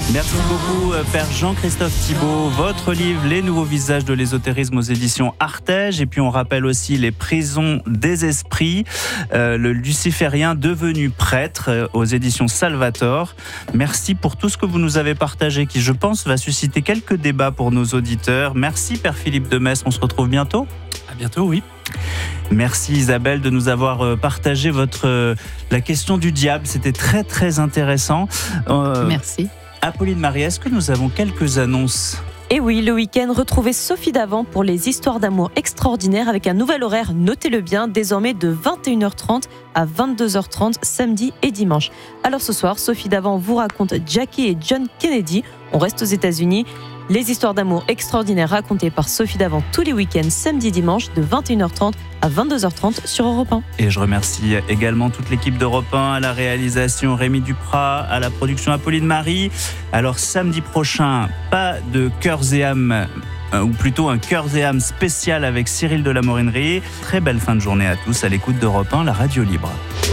Merci beaucoup, Père Jean-Christophe Thibault. Votre livre, Les nouveaux visages de l'ésotérisme aux éditions Artege. Et puis on rappelle aussi Les prisons des esprits, le luciférien devenu prêtre aux éditions Salvator. Merci pour tout ce que vous nous avez partagé, qui je pense va susciter quelques débats pour nos auditeurs. Merci Père Philippe de Metz, on se retrouve bientôt. À bientôt, oui. Merci Isabelle de nous avoir partagé la question du diable. C'était très très intéressant. Merci. Apolline Marie, est-ce que nous avons quelques annonces ? Et oui, le week-end, retrouvez Sophie Davant pour les histoires d'amour extraordinaires avec un nouvel horaire, notez-le bien, désormais de 21h30 à 22h30, samedi et dimanche. Alors ce soir, Sophie Davant vous raconte Jackie et John Kennedy. On reste aux États-Unis. Les histoires d'amour extraordinaires racontées par Sophie Davant tous les week-ends, samedi et dimanche, de 21h30 à 22h30 sur Europe 1. Et je remercie également toute l'équipe d'Europe 1, à la réalisation Rémi Duprat, à la production Apolline Marie. Alors samedi prochain, pas de Cœurs et âmes, ou plutôt un Cœurs et âmes spécial avec Cyril de la Morinerie. Très belle fin de journée à tous à l'écoute d'Europe 1, la radio libre.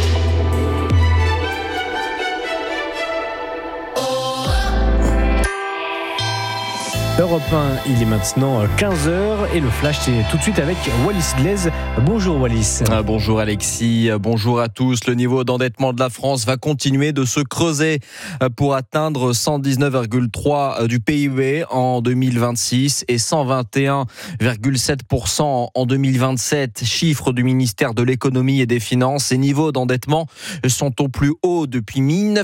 Europe 1, il est maintenant 15h et le flash c'est tout de suite avec Wallis Glaise. Bonjour Wallis. Bonjour Alexis, bonjour à tous. Le niveau d'endettement de la France va continuer de se creuser pour atteindre 119,3 du PIB en 2026 et 121,7% en 2027. Chiffre du ministère de l'économie et des finances. Ces niveaux d'endettement sont au plus haut depuis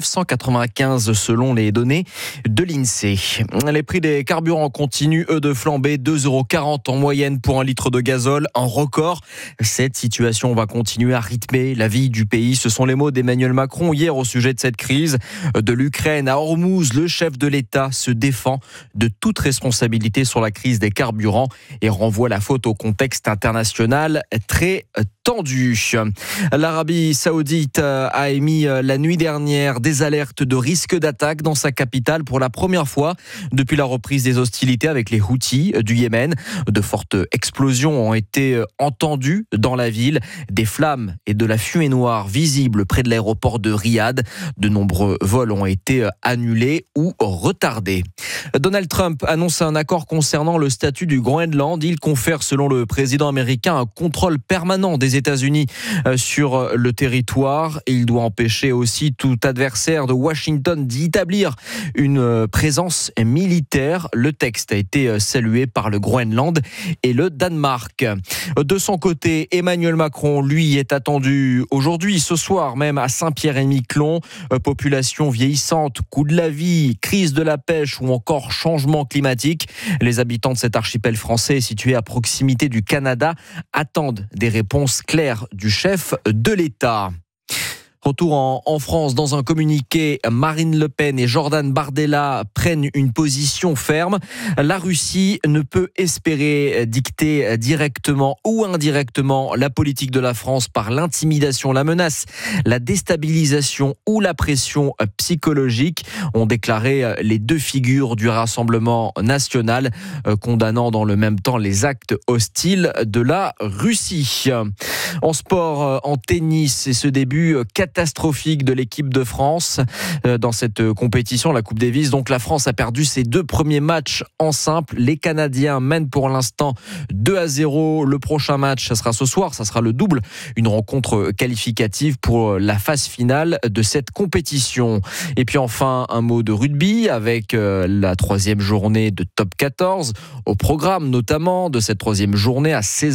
1995 selon les données de l'INSEE. Les prix des carburants continuent, eux, de flamber. 2,40 € en moyenne pour un litre de gazole, un record. Cette situation va continuer à rythmer la vie du pays. Ce sont les mots d'Emmanuel Macron hier au sujet de cette crise. De l'Ukraine à Hormuz, le chef de l'État se défend de toute responsabilité sur la crise des carburants et renvoie la faute au contexte international très tendu. L'Arabie Saoudite a émis la nuit dernière des alertes de risque d'attaque dans sa capitale pour la première fois depuis la reprise des hostilités avec les Houthis du Yémen. De fortes explosions ont été entendues dans la ville, des flammes et de la fumée noire visibles près de l'aéroport de Riyad. De nombreux vols ont été annulés ou retardés. Donald Trump annonce un accord concernant le statut du Groenland. Il confère, selon le président américain, un contrôle permanent des États-Unis sur le territoire. Il doit empêcher aussi tout adversaire de Washington d'y établir une présence militaire. Le texte a été salué par le Groenland et le Danemark. De son côté, Emmanuel Macron, lui, est attendu aujourd'hui, ce soir même, à Saint-Pierre-et-Miquelon. Population vieillissante, coût de la vie, crise de la pêche ou encore changement climatique. Les habitants de cet archipel français situé à proximité du Canada attendent des réponses claires du chef de l'État. Retour en France. Dans un communiqué, Marine Le Pen et Jordan Bardella prennent une position ferme. La Russie ne peut espérer dicter directement ou indirectement la politique de la France par l'intimidation, la menace, la déstabilisation ou la pression psychologique, ont déclaré les deux figures du Rassemblement national, condamnant dans le même temps les actes hostiles de la Russie. En sport, en tennis, et ce début catastrophique de l'équipe de France dans cette compétition, la Coupe Davis. Donc la France a perdu ses deux premiers matchs en simple. Les Canadiens mènent pour l'instant 2-0. Le prochain match, ça sera ce soir, ça sera le double. Une rencontre qualificative pour la phase finale de cette compétition. Et puis enfin, un mot de rugby avec la troisième journée de Top 14. Au programme notamment de cette troisième journée à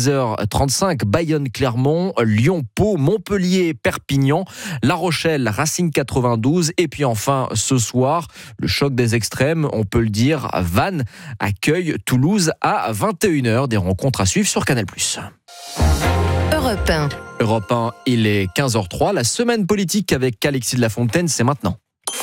16h35, Bayonne-Clermont, Lyon-Pau, Montpellier-Perpignan, La Rochelle, Racing 92 et puis enfin ce soir, le choc des extrêmes, on peut le dire, Vannes accueille Toulouse à 21h, des rencontres à suivre sur Canal+. Europe 1. Europe 1, il est 15h03, la semaine politique avec Alexis de la Fontaine, c'est maintenant.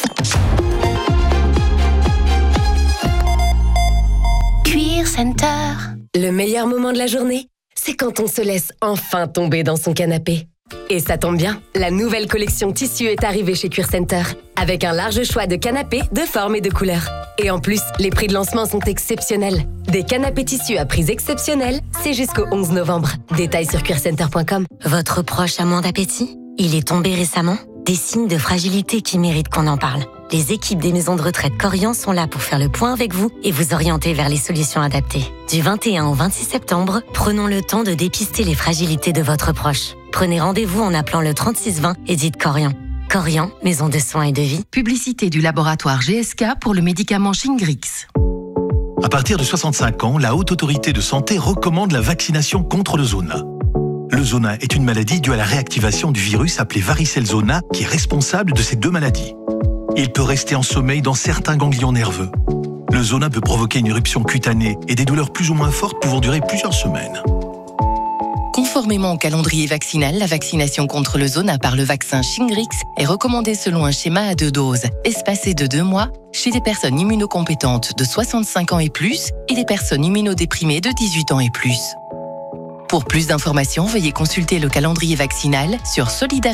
Cuir Center. Le meilleur moment de la journée, c'est quand on se laisse enfin tomber dans son canapé. Et ça tombe bien, la nouvelle collection tissu est arrivée chez Cuir Center, avec un large choix de canapés de formes et de couleurs. Et en plus, les prix de lancement sont exceptionnels. Des canapés tissus à prix exceptionnels, c'est jusqu'au 11 novembre. Détails sur cuircenter.com. Votre proche a moins d'appétit ? Il est tombé récemment ? Des signes de fragilité qui méritent qu'on en parle. Les équipes des maisons de retraite Korian sont là pour faire le point avec vous et vous orienter vers les solutions adaptées. Du 21 au 26 septembre, prenons le temps de dépister les fragilités de votre proche. Prenez rendez-vous en appelant le 3620 et dites Korian. Korian, maison de soins et de vie. Publicité du laboratoire GSK pour le médicament Shingrix. À partir de 65 ans, la Haute Autorité de Santé recommande la vaccination contre le zona. Le zona est une maladie due à la réactivation du virus appelé varicelle zona qui est responsable de ces deux maladies. Il peut rester en sommeil dans certains ganglions nerveux. Le zona peut provoquer une éruption cutanée et des douleurs plus ou moins fortes pouvant durer plusieurs semaines. Conformément au calendrier vaccinal, la vaccination contre le zona par le vaccin Shingrix est recommandée selon un schéma à 2 doses, espacé de 2 mois, chez des personnes immunocompétentes de 65 ans et plus et des personnes immunodéprimées de 18 ans et plus. Pour plus d'informations, veuillez consulter le calendrier vaccinal sur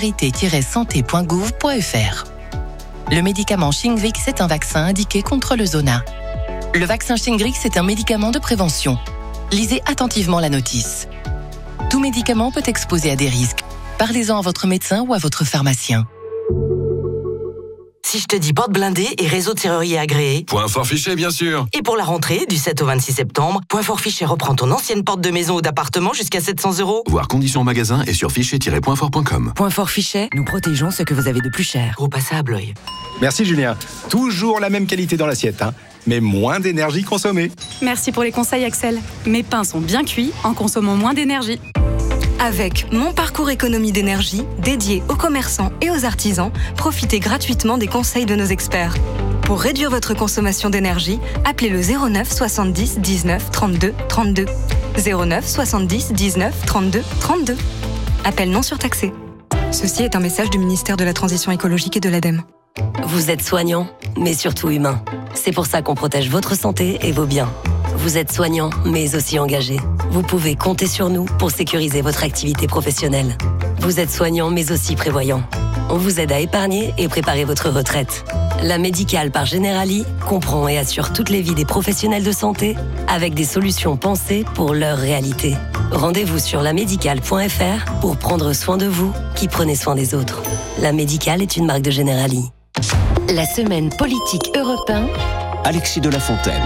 solidarité-santé.gouv.fr. Le médicament Shingrix est un vaccin indiqué contre le zona. Le vaccin Shingrix est un médicament de prévention. Lisez attentivement la notice. Tout médicament peut exposer à des risques. Parlez-en à votre médecin ou à votre pharmacien. Si je te dis porte blindée et réseau de serrurier agréé. Point fort fichet, bien sûr. Et pour la rentrée, du 7 au 26 septembre, Point fort fichet reprend ton ancienne porte de maison ou d'appartement jusqu'à 700 €. Voir conditions en magasin et sur fichet-pointfort.com. Point fort fichet, nous protégeons ce que vous avez de plus cher. Gros passable, l'œil. Merci Julien. Toujours la même qualité dans l'assiette, mais moins d'énergie consommée. Merci pour les conseils Axel. Mes pains sont bien cuits en consommant moins d'énergie. Avec Mon Parcours Économie d'énergie, dédié aux commerçants et aux artisans, profitez gratuitement des conseils de nos experts. Pour réduire votre consommation d'énergie, appelez le 09 70 19 32 32. 09 70 19 32 32. Appel non surtaxé. Ceci est un message du ministère de la Transition écologique et de l'ADEME. Vous êtes soignant, mais surtout humain. C'est pour ça qu'on protège votre santé et vos biens. Vous êtes soignant, mais aussi engagé. Vous pouvez compter sur nous pour sécuriser votre activité professionnelle. Vous êtes soignant, mais aussi prévoyant. On vous aide à épargner et préparer votre retraite. La Médicale par Generali comprend et assure toutes les vies des professionnels de santé avec des solutions pensées pour leur réalité. Rendez-vous sur lamédicale.fr pour prendre soin de vous qui prenez soin des autres. La Médicale est une marque de Generali. La semaine politique Europe 1. Alexis de la Fontaine.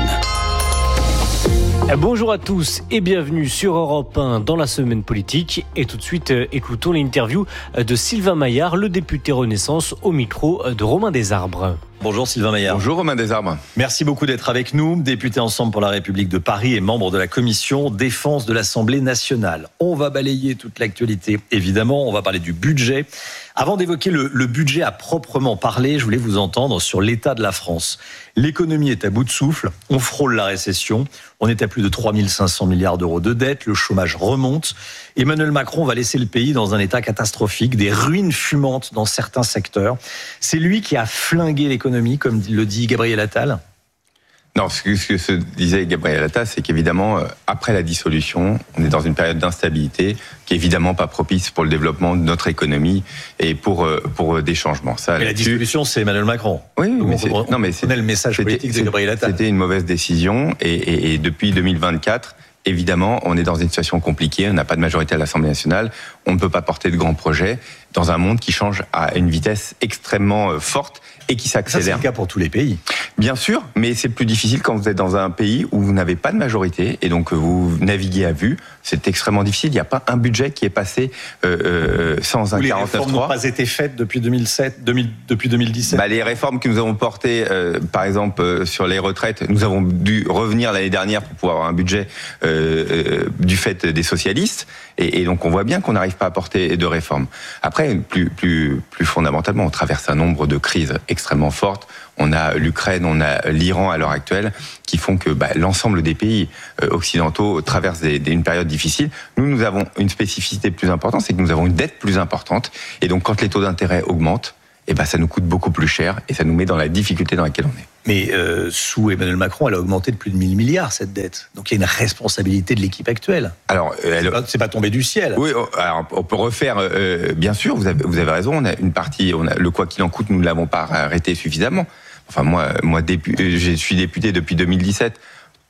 Bonjour à tous et bienvenue sur Europe 1 dans la semaine politique. Et tout de suite, écoutons l'interview de Sylvain Maillard, le député Renaissance, au micro de Romain Desarbres. Bonjour Sylvain Maillard. Bonjour Romain Desarbres. Merci beaucoup d'être avec nous, député Ensemble pour la République de Paris et membre de la commission défense de l'Assemblée nationale. On va balayer toute l'actualité, évidemment, on va parler du budget. Avant d'évoquer le budget à proprement parler, je voulais vous entendre sur l'état de la France. L'économie est à bout de souffle, on frôle la récession, on est à plus de 3 500 milliards d'euros de dette, le chômage remonte. Emmanuel Macron va laisser le pays dans un état catastrophique, des ruines fumantes dans certains secteurs. C'est lui qui a flingué l'économie, comme le dit Gabriel Attal. Non, ce que se disait Gabriel Attal, c'est qu'évidemment, après la dissolution, on est dans une période d'instabilité qui est évidemment pas propice pour le développement de notre économie et pour des changements. Ça, mais la dissolution, c'est Emmanuel Macron. Oui, mais c'est le message politique de Gabriel Attal. C'était une mauvaise décision et depuis 2024, évidemment, on est dans une situation compliquée, on n'a pas de majorité à l'Assemblée nationale, on ne peut pas porter de grands projets dans un monde qui change à une vitesse extrêmement forte et qui s'accélère. Ça, c'est le cas pour tous les pays. Bien sûr, mais c'est plus difficile quand vous êtes dans un pays où vous n'avez pas de majorité et donc vous naviguez à vue. C'est extrêmement difficile. Il n'y a pas un budget qui est passé sans un 49.3. Les réformes n'ont pas été faites depuis 2017. Les réformes que nous avons portées, par exemple sur les retraites, nous avons dû revenir l'année dernière pour pouvoir avoir un budget du fait des socialistes. Et donc on voit bien qu'on n'arrive pas à porter de réformes. Après, plus fondamentalement, on traverse un nombre de crises extrêmement fortes. On a l'Ukraine, on a l'Iran à l'heure actuelle, qui font que l'ensemble des pays occidentaux traversent une période difficile. Nous avons une spécificité plus importante, c'est que nous avons une dette plus importante. Et donc quand les taux d'intérêt augmentent, ça nous coûte beaucoup plus cher et ça nous met dans la difficulté dans laquelle on est. Mais sous Emmanuel Macron, elle a augmenté de plus de 1000 milliards, cette dette. Donc il y a une responsabilité de l'équipe actuelle. Alors, c'est pas tombé du ciel. Oui, alors on peut refaire, bien sûr, vous avez raison, on a une partie, le quoi qu'il en coûte, nous ne l'avons pas arrêté suffisamment. Enfin, moi, je suis député depuis 2017.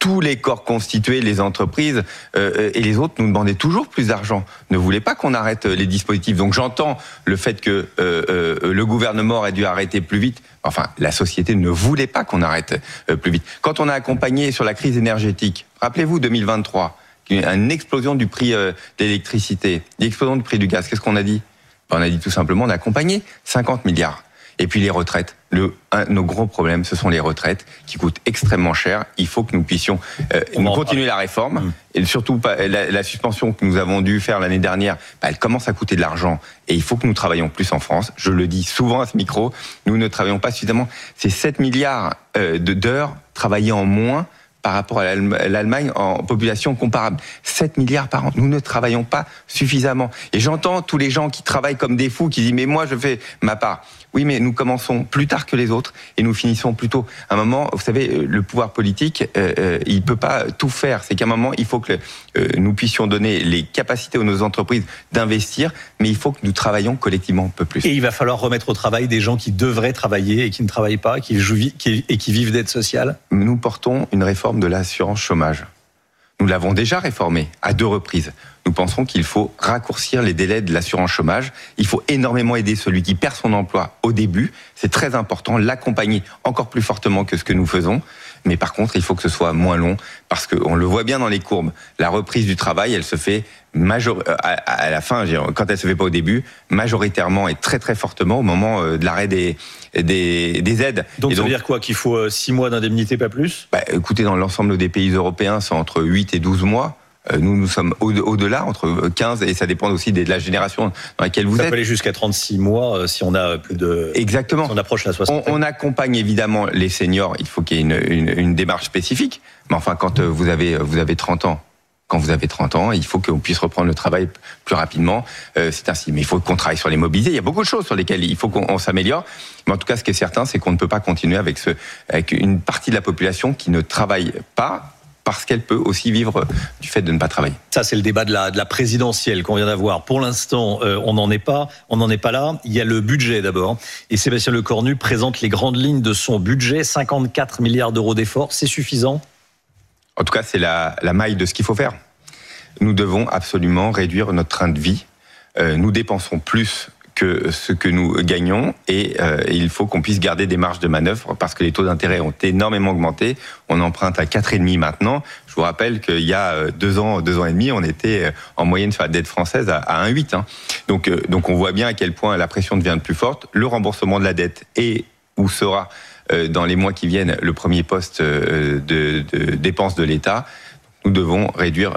tous les corps constitués, les entreprises et les autres nous demandaient toujours plus d'argent, ne voulaient pas qu'on arrête les dispositifs. Donc j'entends le fait que le gouvernement aurait dû arrêter plus vite. Enfin, la société ne voulait pas qu'on arrête plus vite. Quand on a accompagné sur la crise énergétique, rappelez-vous 2023, une explosion du prix de l'électricité, l'explosion du prix du gaz, qu'est-ce qu'on a dit ? On a dit tout simplement, on a accompagné 50 milliards. Et puis les retraites. Nos gros problèmes, ce sont les retraites qui coûtent extrêmement cher. Il faut que nous puissions continuer la réforme. Et surtout, la suspension que nous avons dû faire l'année dernière, elle commence à coûter de l'argent. Et il faut que nous travaillions plus en France. Je le dis souvent à ce micro, nous ne travaillons pas suffisamment. C'est 7 milliards d'heures travaillées en moins par rapport à l'Allemagne en population comparable. 7 milliards par an. Nous ne travaillons pas suffisamment. Et j'entends tous les gens qui travaillent comme des fous, qui disent « mais moi je fais ma part ». Oui, mais nous commençons plus tard que les autres et nous finissons plus tôt. À un moment, vous savez, le pouvoir politique, il peut pas tout faire. C'est qu'à un moment, il faut que nous puissions donner les capacités à nos entreprises d'investir, mais il faut que nous travaillions collectivement un peu plus. Et il va falloir remettre au travail des gens qui devraient travailler et qui ne travaillent pas, et qui vivent d'aide sociale. Nous portons une réforme de l'assurance chômage. Nous l'avons déjà réformée à 2 reprises. Nous pensons qu'il faut raccourcir les délais de l'assurance chômage. Il faut énormément aider celui qui perd son emploi au début. C'est très important, l'accompagner encore plus fortement que ce que nous faisons. Mais par contre, il faut que ce soit moins long, parce qu'on le voit bien dans les courbes. La reprise du travail, elle se fait à la fin, quand elle se fait pas au début, majoritairement et très très fortement au moment de l'arrêt des aides. Donc ça veut dire quoi ? Qu'il faut 6 mois d'indemnité, pas plus ? Écoutez, dans l'ensemble des pays européens, c'est entre 8 et 12 mois. Nous sommes au-delà, entre 15, et ça dépend aussi de la génération dans laquelle vous êtes. Ça peut aller jusqu'à 36 mois si on a plus de... Exactement. Si on approche la 60. On accompagne évidemment les seniors, il faut qu'il y ait une démarche spécifique. Mais enfin, quand vous avez 30 ans, il faut qu'on puisse reprendre le travail plus rapidement. C'est ainsi. Mais il faut qu'on travaille sur les mobilités. Il y a beaucoup de choses sur lesquelles il faut qu'on s'améliore. Mais en tout cas, ce qui est certain, c'est qu'on ne peut pas continuer avec une partie de la population qui ne travaille pas, parce qu'elle peut aussi vivre du fait de ne pas travailler. Ça, c'est le débat de la présidentielle qu'on vient d'avoir. Pour l'instant, on n'en est pas là. Il y a le budget d'abord. Et Sébastien Lecornu présente les grandes lignes de son budget. 54 milliards d'euros d'efforts, c'est suffisant ? En tout cas, c'est la maille de ce qu'il faut faire. Nous devons absolument réduire notre train de vie. Nous dépensons plus que ce que nous gagnons et il faut qu'on puisse garder des marges de manœuvre parce que les taux d'intérêt ont énormément augmenté. On emprunte à 4,5 maintenant. Je vous rappelle qu'il y a 2 ans et demi, on était en moyenne sur la dette française à 1,8. Donc on voit bien à quel point la pression devient plus forte. Le remboursement de la dette est ou sera dans les mois qui viennent le premier poste de dépenses de l'État. Nous devons réduire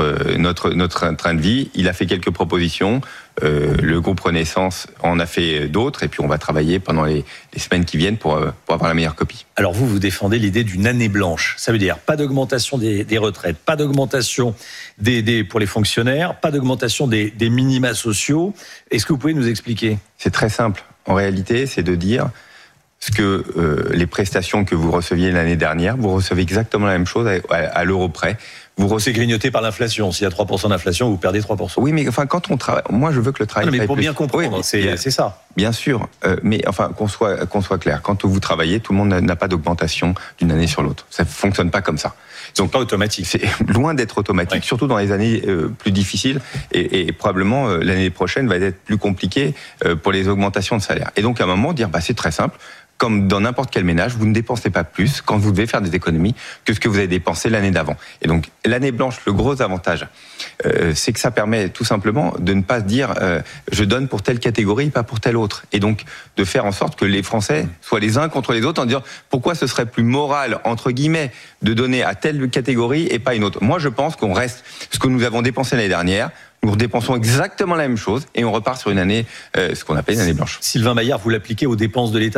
notre train de vie. Il a fait quelques propositions. Le groupe Renaissance en a fait d'autres. Et puis, on va travailler pendant les semaines qui viennent pour avoir la meilleure copie. Alors, vous défendez l'idée d'une année blanche. Ça veut dire pas d'augmentation des retraites, pas d'augmentation pour les fonctionnaires, pas d'augmentation des minima sociaux. Est-ce que vous pouvez nous expliquer ? C'est très simple. En réalité, c'est de dire ce que les prestations que vous receviez l'année dernière, vous recevez exactement la même chose à l'euro près. C'est grignoté par l'inflation. S'il y a 3% d'inflation, vous perdez 3%. Oui, mais enfin, quand on travaille, moi je veux que le travail. Non, mais pour plus. bien comprendre, oui, c'est ça. Bien sûr, mais enfin qu'on soit clair. Quand vous travaillez, tout le monde n'a pas d'augmentation d'une année sur l'autre. Ça fonctionne pas comme ça. Donc pas automatique. C'est loin d'être automatique, oui. Surtout dans les années plus difficiles et probablement l'année prochaine va être plus compliquée pour les augmentations de salaire. Et donc à un moment dire c'est très simple. Comme dans n'importe quel ménage, vous ne dépensez pas plus quand vous devez faire des économies que ce que vous avez dépensé l'année d'avant. Et donc, l'année blanche, le gros avantage, c'est que ça permet tout simplement de ne pas se dire je donne pour telle catégorie, pas pour telle autre. Et donc, de faire en sorte que les Français soient les uns contre les autres en disant pourquoi ce serait plus moral, entre guillemets, de donner à telle catégorie et pas une autre. Moi, je pense qu'on reste ce que nous avons dépensé l'année dernière. Nous dépensons exactement la même chose et on repart sur une année, ce qu'on appelle une année blanche. Sylvain Maillard, vous l'appliquez aux dépenses de l'État ?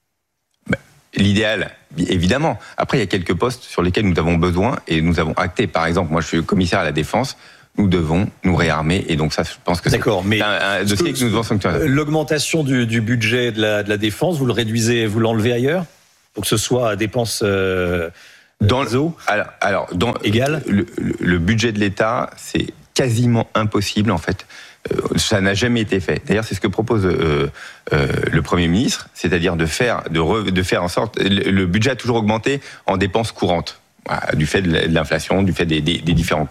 L'idéal, évidemment. Après, il y a quelques postes sur lesquels nous avons besoin et nous avons acté. Par exemple, moi, je suis commissaire à la Défense. Nous devons nous réarmer et donc ça, je pense que c'est un dossier que nous devons sanctionner. L'augmentation du budget de la Défense, vous le réduisez, vous l'enlevez ailleurs pour que ce soit à dépenses égal. Le budget de l'État, c'est quasiment impossible en fait. Ça n'a jamais été fait. D'ailleurs, c'est ce que propose le Premier ministre, c'est-à-dire de faire en sorte... Le budget a toujours augmenté en dépenses courantes. du fait de l'inflation, du fait des différents coûts.